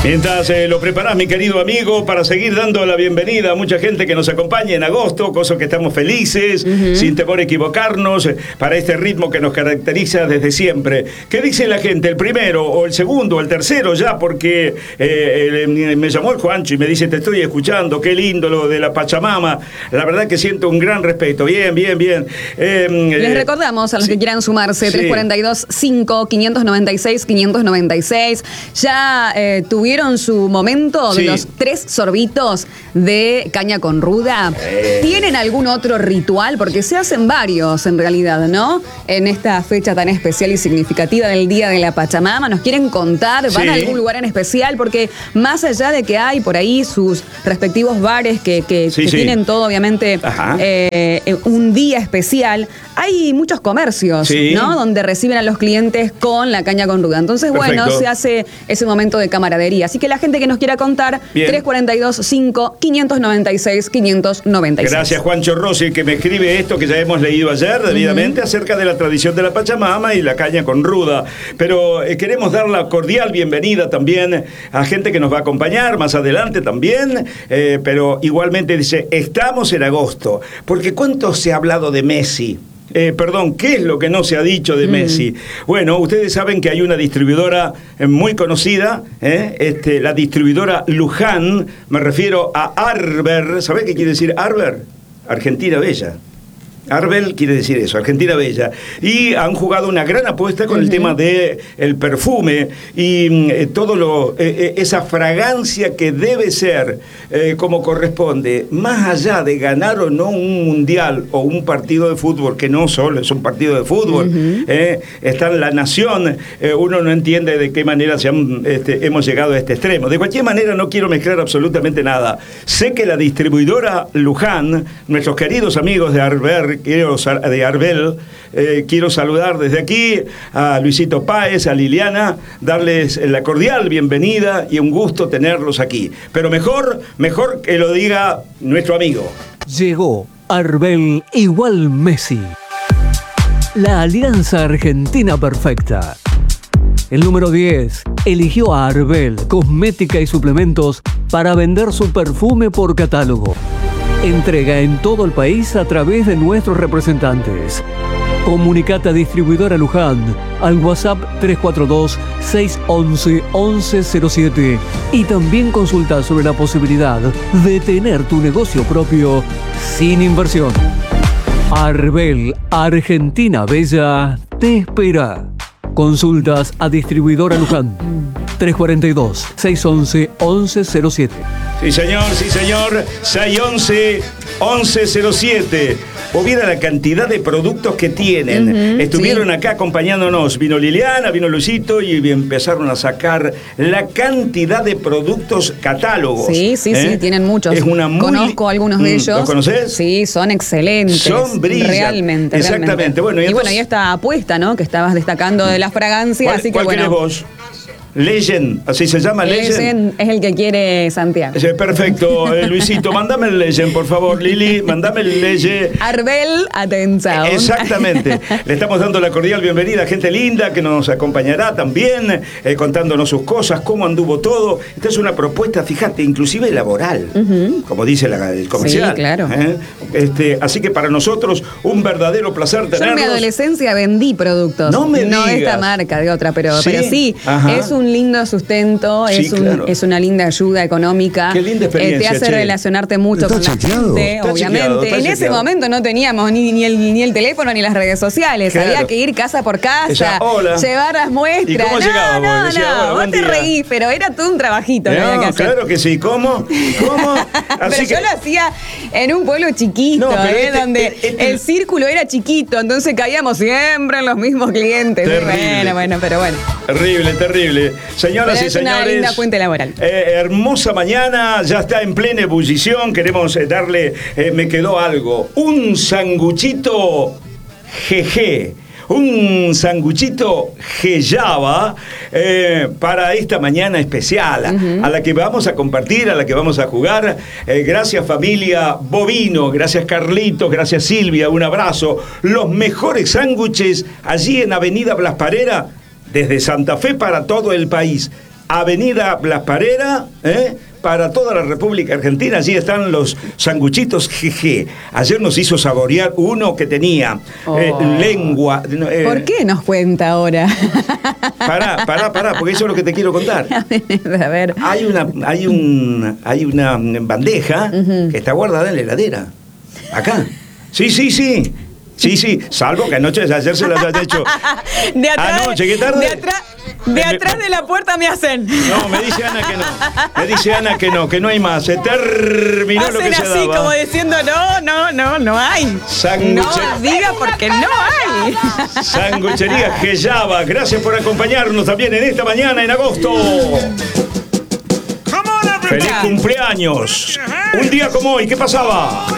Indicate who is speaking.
Speaker 1: Mientras lo preparás, mi querido amigo, para seguir dando la bienvenida a mucha gente que nos acompaña en agosto, cosa que estamos felices, sin temor a equivocarnos, para este ritmo que nos caracteriza desde siempre. ¿Qué dice la gente? ¿El primero o el segundo o el tercero ya? Porque me llamó el Juancho y me dice, te estoy escuchando, qué lindo lo de la Pachamama. La verdad que siento un gran respeto. Bien.
Speaker 2: Les recordamos a los que quieran sumarse, 342-5-596-596. Ya tuvieron su momento de los 3 sorbitos de caña con ruda. ¿Tienen algún otro ritual? Porque se hacen varios en realidad, ¿no? En esta fecha tan especial y significativa del Día de la Pachamama. ¿Nos quieren contar? ¿Van a algún lugar en especial? Porque más allá de que hay por ahí sus respectivos bares que tienen todo, obviamente, un día especial, hay muchos comercios, ¿no? Donde reciben a los clientes con la caña con ruda. Entonces, bueno, se hace ese momento de camaradería. Así que la gente que nos quiera contar, 342-5-596-596.
Speaker 1: Gracias, Juancho Rossi, que me escribe esto que ya hemos leído ayer debidamente acerca de la tradición de la Pachamama y la caña con ruda. Pero queremos dar la cordial bienvenida también a gente que nos va a acompañar más adelante también. Pero igualmente dice, estamos en agosto. Porque ¿cuánto se ha hablado de Messi? ¿Qué es lo que no se ha dicho de Messi? Bueno, ustedes saben que hay una distribuidora muy conocida, la distribuidora Luján, me refiero a Arber. ¿Sabés qué quiere decir Arber? Argentina Bella. Arbel quiere decir eso, Argentina Bella. Y han jugado una gran apuesta con el tema de el perfume y esa fragancia que debe ser como corresponde, más allá de ganar o no un mundial o un partido de fútbol, que no solo es un partido de fútbol, está en la nación, uno no entiende de qué manera hemos llegado a este extremo. De cualquier manera, no quiero mezclar absolutamente nada. Sé que la distribuidora Luján, nuestros queridos amigos de Arbel, quiero saludar desde aquí a Luisito Páez, a Liliana, darles la cordial bienvenida y un gusto tenerlos aquí. Pero mejor que lo diga nuestro amigo.
Speaker 3: Llegó Arbel igual Messi. La alianza argentina perfecta. El número 10 eligió a Arbel, cosmética y suplementos, para vender su perfume por catálogo. Entrega en todo el país a través de nuestros representantes. Comunicate a Distribuidora Luján al WhatsApp 342-611-1107 y también consulta sobre la posibilidad de tener tu negocio propio sin inversión. Arbel, Argentina Bella, te espera. Consultas a Distribuidora Luján 342-611-1107.
Speaker 1: Sí, señor, 611-1107. O viera la cantidad de productos que tienen. Estuvieron acá acompañándonos. Vino Liliana, vino Luisito y empezaron a sacar la cantidad de productos catálogos.
Speaker 2: Sí, tienen muchos. Conozco algunos de ellos.
Speaker 1: ¿Los conoces?
Speaker 2: Sí, son excelentes.
Speaker 1: Son brillantes.
Speaker 2: Realmente.
Speaker 1: Exactamente. Bueno,
Speaker 2: y esta apuesta, ¿no? Que estabas destacando de las fragancias. Así que
Speaker 1: ¿Cuál querés vos? Legend, así se llama,
Speaker 2: Legend es el que quiere Santiago.
Speaker 1: Perfecto, Luisito, mándame el Legend, por favor, Lili, mándame el Legend.
Speaker 2: Arbel, atención.
Speaker 1: Exactamente. Le estamos dando la cordial bienvenida a gente linda que nos acompañará también, contándonos sus cosas, cómo anduvo todo. Esta es una propuesta, fíjate, inclusive laboral, como dice el comercial.
Speaker 2: Sí, claro.
Speaker 1: Así que para nosotros, un verdadero placer tenerlos.
Speaker 2: Yo en mi adolescencia vendí productos.
Speaker 1: No me digas.
Speaker 2: No de esta marca, de otra, pero sí. Es un lindo sustento, es una linda ayuda económica.
Speaker 1: Qué linda experiencia.
Speaker 2: Te hace relacionarte mucho con la gente, obviamente. En ese momento no teníamos ni el teléfono ni las redes sociales. Había que ir casa por casa, llevar las muestras.
Speaker 1: ¿Y cómo llegabas?
Speaker 2: Vos te reís, pero era todo un trabajito.
Speaker 1: Claro que sí. ¿Cómo?
Speaker 2: Pero yo lo hacía en un pueblo chiquito, donde el círculo era chiquito, entonces caíamos siempre en los mismos clientes. Bueno.
Speaker 1: Terrible. Señoras y señores,
Speaker 2: una linda fuente laboral.
Speaker 1: Hermosa mañana, ya está en plena ebullición. Queremos darle, me quedó algo, un sanguchito GG. Un sanguchito Gellaba para esta mañana especial, a la que vamos a compartir, a la que vamos a jugar. Gracias familia Bovino, gracias Carlitos, gracias Silvia, un abrazo. Los mejores sándwiches allí en Avenida Blas Parera, desde Santa Fe para todo el país. Avenida Blas Parera, para toda la República Argentina. Allí están los sanguchitos GG. Ayer nos hizo saborear uno que tenía lengua.
Speaker 2: ¿Por qué nos cuenta ahora?
Speaker 1: Pará, porque eso es lo que te quiero contar.
Speaker 2: A ver.
Speaker 1: Hay una bandeja que está guardada en la heladera. Acá. Sí, salvo que ayer se las haya hecho.
Speaker 2: De atrás,
Speaker 1: anoche, ¿qué tarde?
Speaker 2: De atrás de la puerta me hacen.
Speaker 1: No, me dice Ana que no. Me dice Ana que no hay más. Se terminó
Speaker 2: hacen
Speaker 1: lo que se daba.
Speaker 2: así como diciendo, no hay. No diga porque no hay.
Speaker 1: Sanguchería Gellaba. Gracias por acompañarnos también en esta mañana en agosto. ¡Feliz cumpleaños! Un día como hoy, ¿qué pasaba?